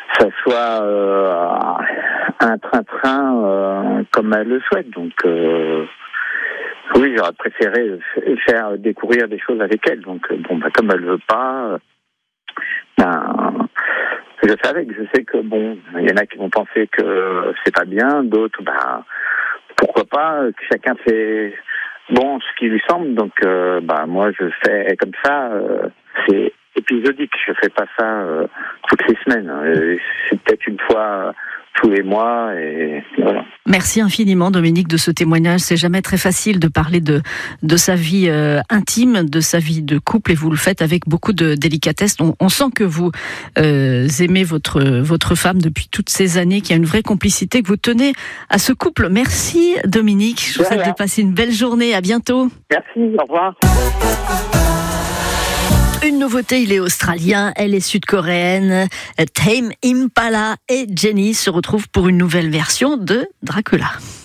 ça soit un train-train comme elle le souhaite. Donc oui, j'aurais préféré faire découvrir des choses avec elle. Donc comme elle veut pas, je sais que il y en a qui vont penser que c'est pas bien, d'autres pourquoi pas, que chacun fait ce qui lui semble. Donc moi je fais comme ça, c'est épisodique, je fais pas ça toutes les semaines. C'est peut-être une fois tous les mois et voilà. Merci infiniment Dominique de ce témoignage. C'est jamais très facile de parler de sa vie intime, de sa vie de couple, et vous le faites avec beaucoup de délicatesse. On sent que vous aimez votre femme depuis toutes ces années, qu'il y a une vraie complicité, que vous tenez à ce couple. Merci Dominique, je vous souhaite de passer une belle journée, à bientôt. Merci, au revoir. Une nouveauté, il est australien, elle est sud-coréenne. Tame Impala et Jenny se retrouvent pour une nouvelle version de Dracula.